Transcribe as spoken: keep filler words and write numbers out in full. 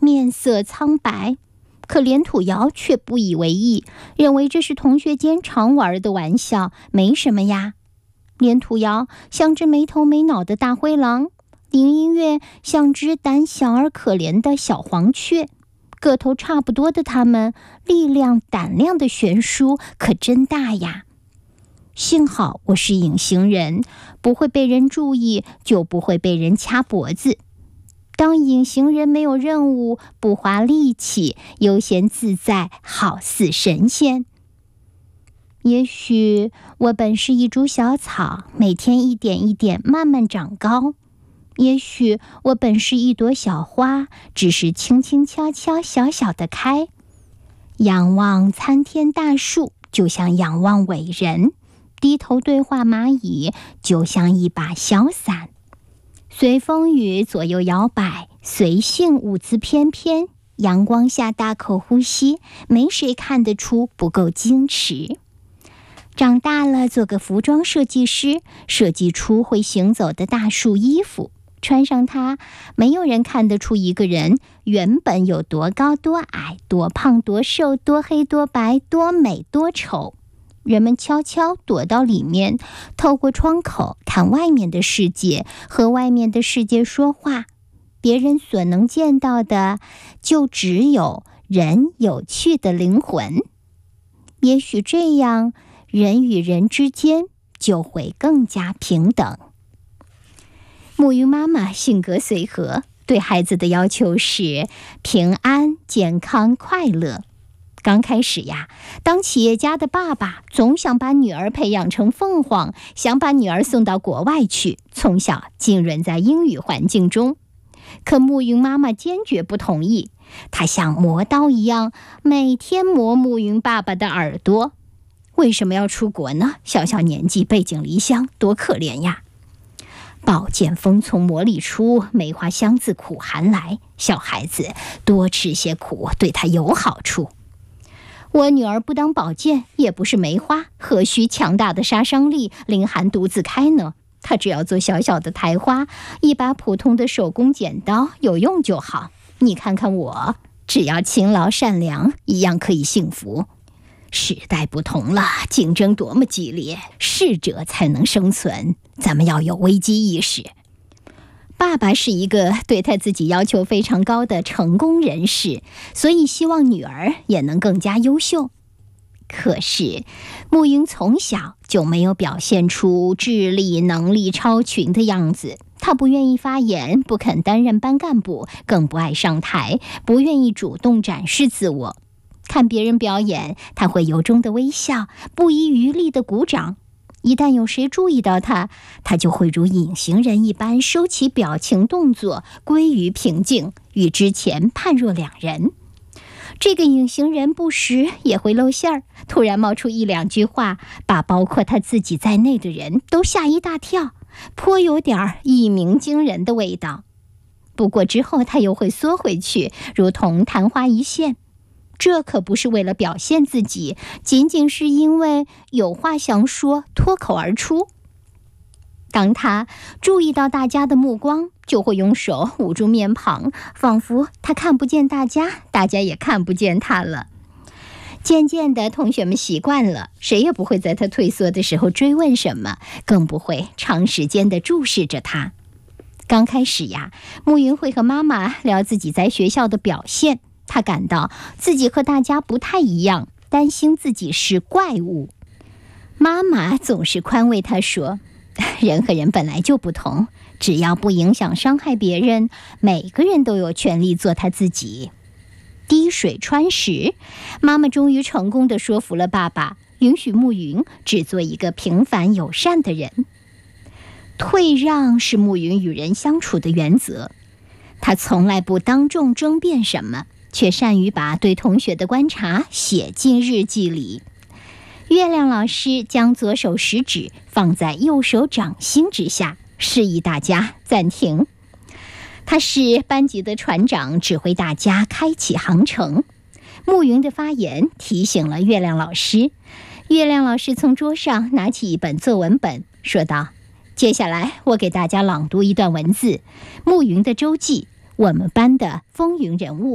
面色苍白。可连土瑶却不以为意，认为这是同学间常玩的玩笑，没什么呀。连土瑶像只没头没脑的大灰狼，林音乐像只胆小而可怜的小黄雀。个头差不多的他们，力量胆量的悬殊可真大呀。幸好我是隐形人，不会被人注意，就不会被人掐脖子。当隐形人没有任务，不花力气，悠闲自在，好似神仙。也许我本是一株小草，每天一点一点慢慢长高。也许我本是一朵小花，只是轻轻悄悄小小的开。仰望参天大树，就像仰望伟人；低头对话蚂蚁，就像一把小伞。随风雨左右摇摆，随性舞姿翩翩，阳光下大口呼吸，没谁看得出不够矜持。长大了，做个服装设计师，设计出会行走的大树衣服，穿上它，没有人看得出一个人原本有多高多矮，多胖多瘦，多黑多白，多美多丑。人们悄悄躲到里面，透过窗口看外面的世界，和外面的世界说话。别人所能见到的，就只有人有趣的灵魂。也许这样，人与人之间就会更加平等。木鱼妈妈性格随和，对孩子的要求是平安、健康、快乐。刚开始呀，当企业家的爸爸总想把女儿培养成凤凰，想把女儿送到国外去，从小浸润在英语环境中。可暮云妈妈坚决不同意，她像磨刀一样，每天磨暮云爸爸的耳朵。为什么要出国呢？小小年纪，背井离乡，多可怜呀！宝剑锋从磨砺出，梅花香自苦寒来。小孩子多吃些苦，对他有好处。我女儿不当宝剑，也不是梅花，何须强大的杀伤力，凌寒独自开呢？她只要做小小的苔花，一把普通的手工剪刀，有用就好。你看看我，只要勤劳善良，一样可以幸福。时代不同了，竞争多么激烈，适者才能生存，咱们要有危机意识。爸爸是一个对他自己要求非常高的成功人士，所以希望女儿也能更加优秀。可是暮云从小就没有表现出智力能力超群的样子，他不愿意发言，不肯担任班干部，更不爱上台，不愿意主动展示自我。看别人表演，他会由衷的微笑，不遗余力的鼓掌。一旦有谁注意到他，他就会如隐形人一般收起表情动作，归于平静，与之前判若两人。这个隐形人不时也会露馅儿，突然冒出一两句话，把包括他自己在内的人都吓一大跳，颇有点一鸣惊人的味道。不过之后他又会缩回去，如同昙花一现。这可不是为了表现自己，仅仅是因为有话想说，脱口而出。当他注意到大家的目光，就会用手捂住面庞，仿佛他看不见大家，大家也看不见他了。渐渐的，同学们习惯了，谁也不会在他退缩的时候追问什么，更不会长时间的注视着他。刚开始呀，暮云会和妈妈聊自己在学校的表现，他感到自己和大家不太一样，担心自己是怪物。妈妈总是宽慰他说，人和人本来就不同，只要不影响伤害别人，每个人都有权利做他自己。滴水穿石，妈妈终于成功地说服了爸爸，允许暮云只做一个平凡友善的人。退让是暮云与人相处的原则，他从来不当众争辩什么，却善于把对同学的观察写进日记里。月亮老师将左手食指放在右手掌心之下，示意大家暂停。他是班级的船长，指挥大家开启航程。暮云的发言提醒了月亮老师。月亮老师从桌上拿起一本作文本，说道，接下来我给大家朗读一段文字，暮云的周记，我们班的风云人物。